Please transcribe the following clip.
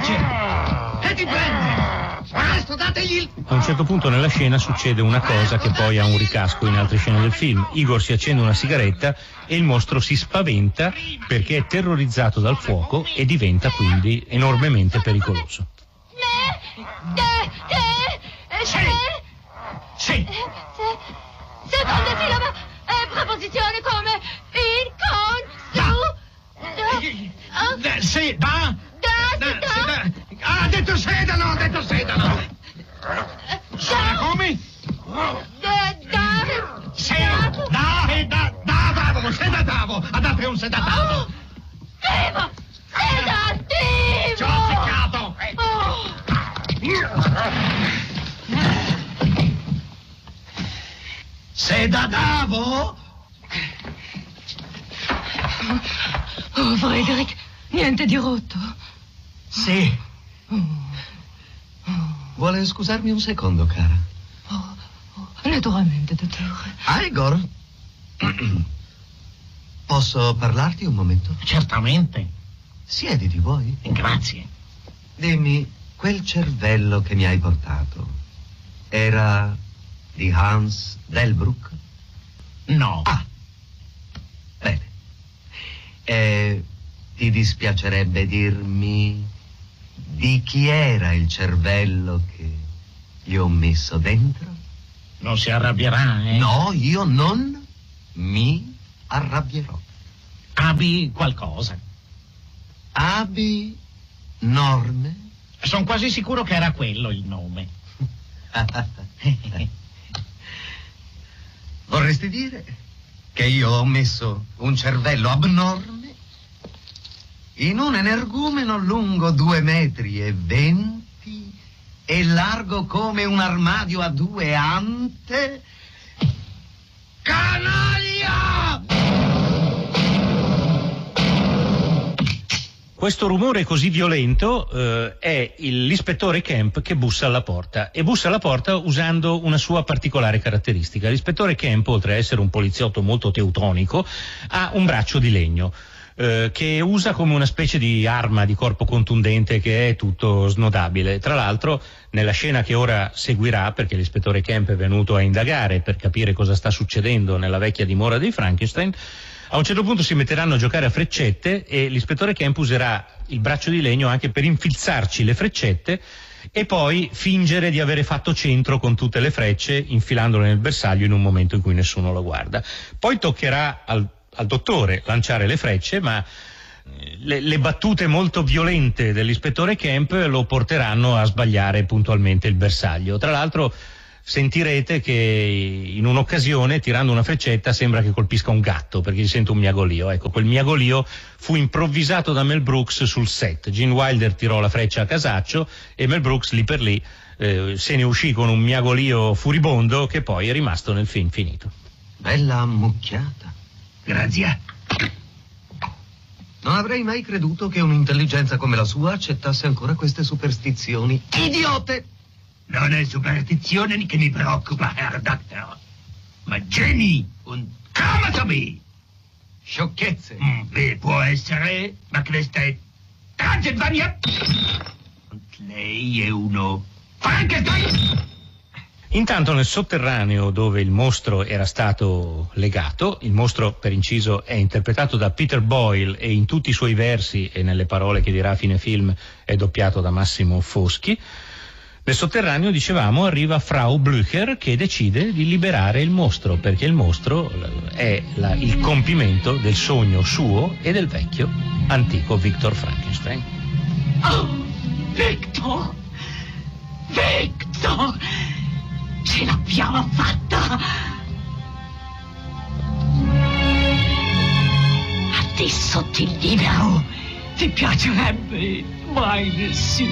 spinge e ti prende. Presto, dategli il... A un certo punto nella scena succede una cosa che poi ha un ricasco in altre scene del film. Igor si accende una sigaretta e il mostro si spaventa perché è terrorizzato dal fuoco e diventa quindi enormemente pericoloso. Sì. Seconda sillaba è preposizione come in, con, su. Sì, da. Ha detto sedano, come? Sedativo, sedativo, andate un sedativo. Sedativo! Ci ho azzeccato. Sedativo? Oh, Frederick, niente di rotto. Sì. Vuole scusarmi un secondo, cara? Naturalmente, dottore. Igor? Posso parlarti un momento? Certamente. Siediti, vuoi? Grazie. Dimmi, quel cervello che mi hai portato era di Hans Delbruck? No. Ah, bene. E ti dispiacerebbe dirmi di chi era il cervello che gli ho messo dentro? Non si arrabbierà, eh? No, io non mi arrabbierò. Abbi qualcosa. Abbi Norme? Sono quasi sicuro che era quello il nome. Vorresti dire che io ho messo un cervello abnorme in un energumeno lungo 2,20 metri e largo come un armadio a 2 ante? Canaglia! Questo rumore così violento è l'ispettore Kemp che bussa alla porta, e bussa alla porta usando una sua particolare caratteristica. L'ispettore Kemp, oltre a essere un poliziotto molto teutonico, ha un braccio di legno che usa come una specie di arma di corpo contundente che è tutto snodabile. Tra l'altro, nella scena che ora seguirà, perché l'ispettore Kemp è venuto a indagare per capire cosa sta succedendo nella vecchia dimora dei Frankenstein, a un certo punto si metteranno a giocare a freccette e l'ispettore Kemp userà il braccio di legno anche per infilzarci le freccette e poi fingere di avere fatto centro con tutte le frecce, infilandole nel bersaglio in un momento in cui nessuno lo guarda. Poi toccherà al dottore lanciare le frecce, ma le battute molto violente dell'ispettore Kemp lo porteranno a sbagliare puntualmente il bersaglio. Tra l'altro sentirete che in un'occasione, tirando una freccetta, sembra che colpisca un gatto, perché si sente un miagolio. Ecco, quel miagolio fu improvvisato da Mel Brooks sul set. Gene Wilder tirò la freccia a casaccio e Mel Brooks lì per lì se ne uscì con un miagolio furibondo che poi è rimasto nel film finito. Bella ammucchiata. Grazie. Non avrei mai creduto che un'intelligenza come la sua accettasse ancora queste superstizioni idiote. Non è superstizione che mi preoccupa, Herr Doctor, ma geni und Kamatobi. Sciocchezze. Beh, può essere, ma questa è Transylvania. Und lei è uno Frankenstein. Intanto nel sotterraneo dove il mostro era stato legato, il mostro per inciso è interpretato da Peter Boyle e in tutti i suoi versi e nelle parole che dirà a fine film è doppiato da Massimo Foschi. Nel sotterraneo, dicevamo, arriva Frau Blücher che decide di liberare il mostro, perché il mostro è il compimento del sogno suo e del vecchio antico Victor Frankenstein. Oh, Victor! Victor! Ce l'abbiamo fatta! Adesso ti libero! Ti piacerebbe, mai nessuno?